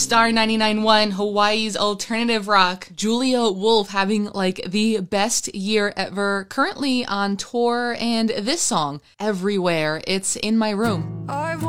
Star 99.1, Hawaii's alternative rock. Julia Wolf having like the best year ever, currently on tour, and this song, Everywhere, it's in my room.